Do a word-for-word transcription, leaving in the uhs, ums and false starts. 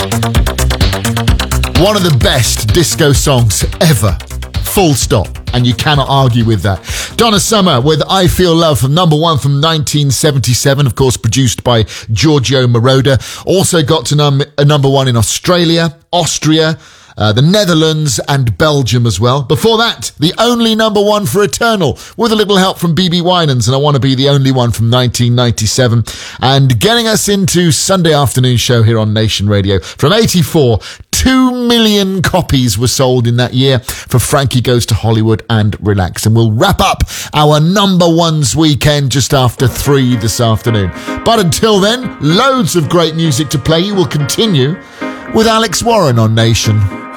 One of the best disco songs ever. Full stop. And you cannot argue with that. Donna Summer with I Feel Love from number one from nineteen seventy-seven, of course produced by Giorgio Moroder. Also got to num- a number one in Australia, Austria, uh, the Netherlands and Belgium as well. Before that, the only number one for Eternal with a little help from B B Winans and I Want to Be the Only One from nineteen ninety-seven. And getting us into Sunday afternoon show here on Nation Radio from eighty-four. Two million copies were sold in that year for Frankie Goes to Hollywood and Relax. And we'll wrap up our number ones weekend just after three this afternoon. But until then, loads of great music to play. You will continue with Alex Warren on Nation.